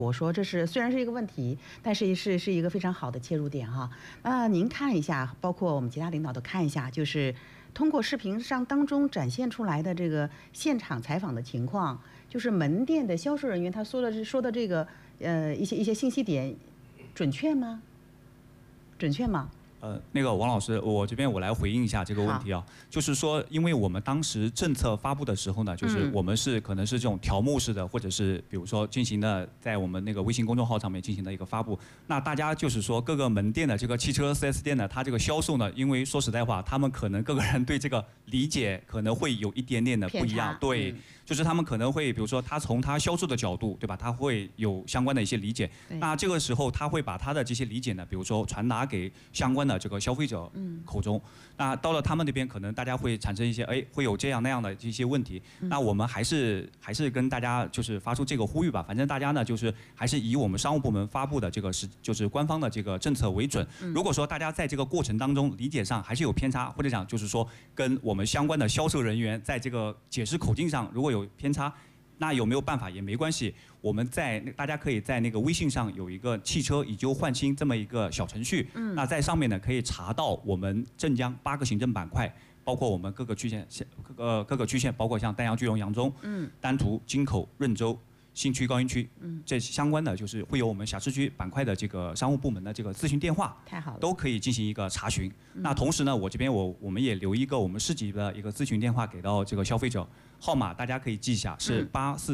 我说这是虽然是一个问题，但是一个非常好的切入点哈。您看一下，包括我们其他领导都看一下，就是通过视频上当中展现出来的这个现场采访的情况，就是门店的销售人员他说的这个一些信息点准确吗？准确吗？ 那个王老师，我这边我来回应一下这个问题啊，就是说，因为我们当时政策发布的时候呢，就是我们可能是这种条目式的，或者是比如说进行的在我们那个微信公众号上面进行的一个发布。那大家就是说各个门店的这个汽车 4S 店呢，它这个销售呢，因为说实在话，他们可能各个人对这个理解可能会有一点点的不一样，对，就是他们可能会比如说他从他销售的角度，对吧？他会有相关的一些理解。那这个时候他会把他的这些理解呢，比如说传达给相关的这个消费者口中，那到了他们那边，可能大家会产生一些会有这样那样的这些问题。那我们还是跟大家就是发出这个呼吁吧。反正大家呢就是还是以我们商务部门发布的这个就是官方的这个政策为准。如果说大家在这个过程当中理解上还是有偏差，或者讲就是说跟我们相关的销售人员在这个解释口径上如果有偏差，那有没有办法也没关系，大家可以在那个微信上有一个汽车以旧换新这么一个小程序，那在上面呢可以查到我们镇江8个行政板块，包括我们各个区县，包括像丹阳、句容、扬中、丹徒、京口、润州、新区、高新区，这相关的就是会有我们辖市区板块的这个商务部门的这个咨询电话， 太好了， 都可以进行一个查询。那同时呢，我这边我们也留一个我们市级的一个咨询电话给到这个消费者，号码大家可以记一下，是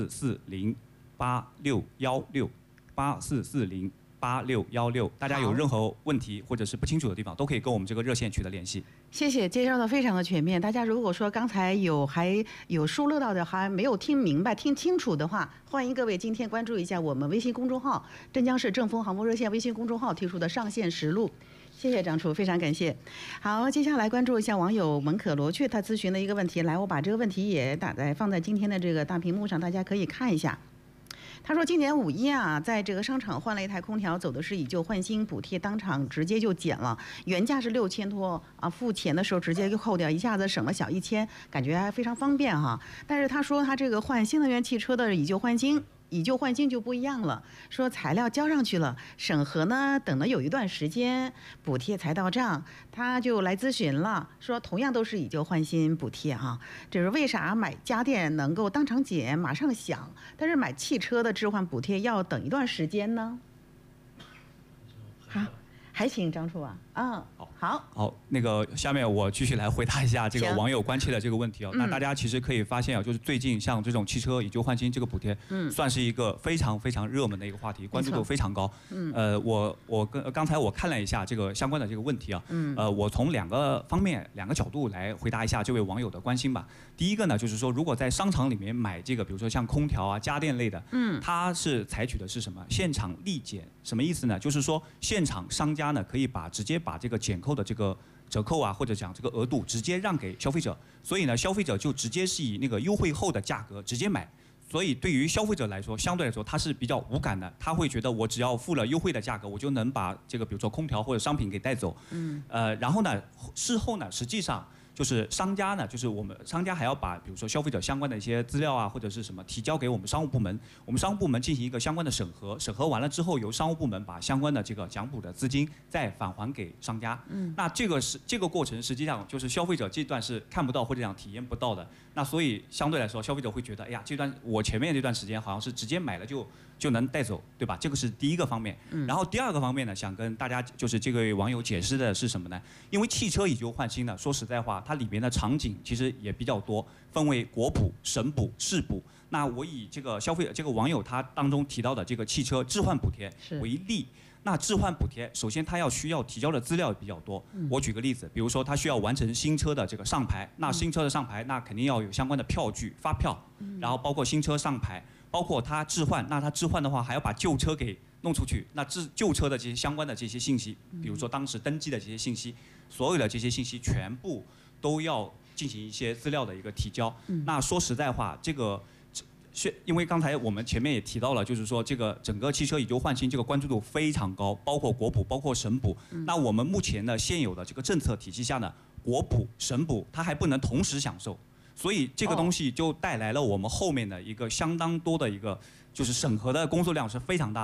84408686，84408616，大家有任何问题或者是不清楚的地方，都可以跟我们这个热线取得联系。 谢谢，介绍的非常的全面。大家如果说刚才还有疏漏到的，还没有听明白、听清楚的话，欢迎各位今天关注一下我们微信公众号“镇江市正风航空热线”微信公众号提出的上线实录。谢谢张处，非常感谢。好，接下来关注一下网友蒙可罗雀他咨询的一个问题，来，我把这个问题也放在今天的这个大屏幕上，大家可以看一下。他说今年5一啊，在这个商场换了一台空调，走的是以旧换新补贴，当场直接就减了，原价是6000多啊，付钱的时候直接就扣掉，一下子省了小1000，感觉还非常方便哈。但是他说他这个换新能源汽车的以旧换新就不一样了，说材料交上去了，审核呢等了有一段时间，补贴才到账，他就来咨询了，说同样都是以旧换新补贴哈，这是为啥买家电能够当场减马上享，但是买汽车的置换补贴要等一段时间呢？好，还请张处啊。 好，那个下面我继续来回答一下这个网友关切的这个问题啊。那大家其实可以发现啊，就是最近像这种汽车以旧换新这个补贴，算是一个非常非常热门的一个话题，关注度非常高。刚才我看了一下这个相关的这个问题啊，我从两个角度来回答一下这位网友的关心吧。第一个呢，就是说如果在商场里面买这个，比如说像空调啊、家电类的，它是采取的是什么？现场立减，什么意思呢？就是说现场商家呢可以直接把这个减扣的这个折扣啊，或者讲这个额度直接让给消费者，所以呢，消费者就直接是以那个优惠后的价格直接买。所以对于消费者来说，相对来说他是比较无感的，他会觉得我只要付了优惠的价格，我就能把这个比如说空调或者商品给带走。然后呢，事后呢，实际上就是商家呢，就是我们商家还要把比如说消费者相关的一些资料啊，或者是什么提交给我们商务部门，我们商务部门进行一个相关的审核，审核完了之后，由商务部门把相关的这个奖补的资金再返还给商家。那这个过程实际上就是消费者这段是看不到或者讲体验不到的。那所以相对来说，消费者会觉得，哎呀，我前面这段时间好像是直接买了就能带走，对吧？这个是第一个方面。然后第二个方面呢，想跟大家就是这位网友解释的是什么呢？因为汽车以旧换新呢，说实在话，它里面的场景其实也比较多，分为国补、省补、市补。那我以这个网友他当中提到的这个汽车置换补贴为例。那置换补贴，首先它需要提交的资料比较多。我举个例子，比如说它需要完成新车的这个上牌，那新车的上牌，那肯定要有相关的票据、发票，然后包括新车上牌，包括它置换，那它置换的话还要把旧车给弄出去，那旧车的这些相关的这些信息，比如说当时登记的这些信息，所有的这些信息全部都要进行一些资料的一个提交。那说实在话，因为刚才我们前面也提到了，就是说这个整个汽车以旧换新这个关注度非常高，包括国补，包括省补。那我们目前的现有的这个政策体系下呢，国补、省补它还不能同时享受，所以这个东西就带来了我们后面的一个相当多的一个就是审核的工作量是非常大的。